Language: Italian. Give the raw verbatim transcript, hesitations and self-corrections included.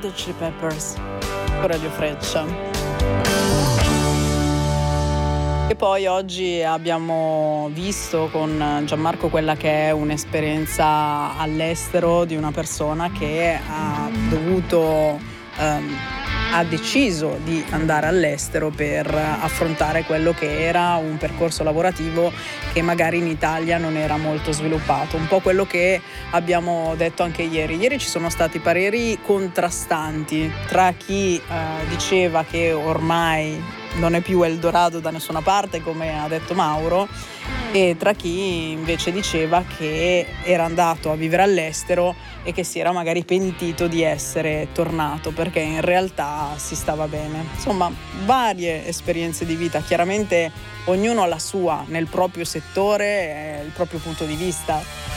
Hot Chili Peppers, Radio Freccia. E poi oggi abbiamo visto con Gianmarco quella che è un'esperienza all'estero di una persona che ha dovuto, ehm, ha deciso di andare all'estero per affrontare quello che era un percorso lavorativo che magari in Italia non era molto sviluppato. Un po' quello che abbiamo detto anche ieri. Ieri ci sono stati pareri contrastanti tra chi eh, diceva che ormai non è più Eldorado da nessuna parte, come ha detto Mauro, e tra chi invece diceva che era andato a vivere all'estero e che si era magari pentito di essere tornato perché in realtà si stava bene. Insomma, varie esperienze di vita, chiaramente ognuno ha la sua nel proprio settore, eh, il proprio punto di vista.